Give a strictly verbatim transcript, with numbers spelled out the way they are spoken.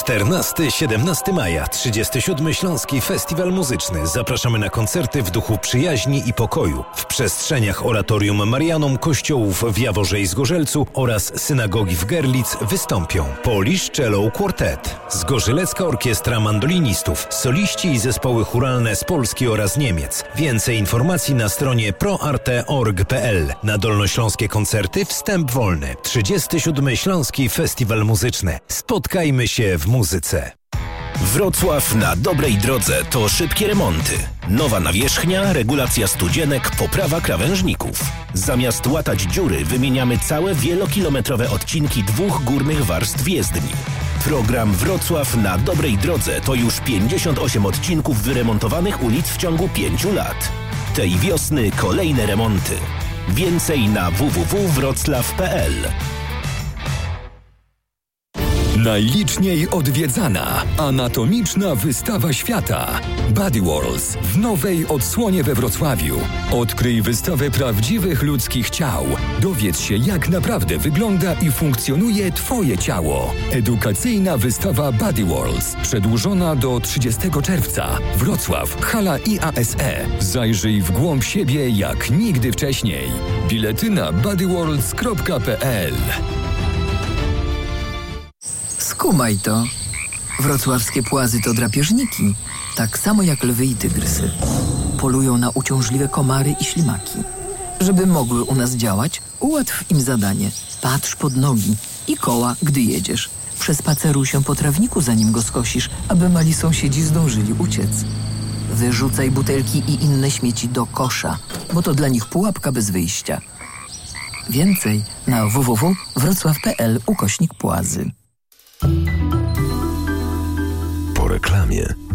czternastego do siedemnastego maja, trzydziesty siódmy Śląski Festiwal Muzyczny. Zapraszamy na koncerty w duchu przyjaźni i pokoju w przestrzeniach Oratorium Marianum, kościołów w Jaworze i Zgorzelcu oraz synagogi w Gerlitz wystąpią Polish Cello Quartet, Zgorzelecka Orkiestra Mandolinistów, soliści i zespoły chóralne z Polski oraz Niemiec. Więcej informacji na stronie proarte kropka org kropka p l. Na dolnośląskie koncerty wstęp wolny. trzydziesty siódmy Śląski Festiwal Muzyczny. Spotkajmy się w muzyce. Wrocław na dobrej drodze to szybkie remonty. Nowa nawierzchnia, regulacja studzienek, poprawa krawężników. Zamiast łatać dziury wymieniamy całe wielokilometrowe odcinki dwóch górnych warstw jezdni. Program Wrocław na dobrej drodze to już pięćdziesiąt osiem odcinków wyremontowanych ulic w ciągu pięciu lat. Tej wiosny kolejne remonty. Więcej na w w w kropka wroclaw kropka p l. Najliczniej odwiedzana anatomiczna wystawa świata Body Worlds w nowej odsłonie we Wrocławiu. Odkryj wystawę prawdziwych ludzkich ciał. Dowiedz się, jak naprawdę wygląda i funkcjonuje Twoje ciało. Edukacyjna wystawa Body Worlds przedłużona do trzydziestego czerwca. Wrocław, hala I A S E. Zajrzyj w głąb siebie jak nigdy wcześniej. Bilety na bodyworlds kropka p l. Skumaj to. Wrocławskie płazy to drapieżniki, tak samo jak lwy i tygrysy. Polują na uciążliwe komary i ślimaki. Żeby mogły u nas działać, ułatw im zadanie. Patrz pod nogi i koła, gdy jedziesz. Przespaceruj się po trawniku, zanim go skosisz, aby mali sąsiedzi zdążyli uciec. Wyrzucaj butelki i inne śmieci do kosza, bo to dla nich pułapka bez wyjścia. Więcej na w w w kropka wrocław kropka p l ukośnik płazy. Po reklamie.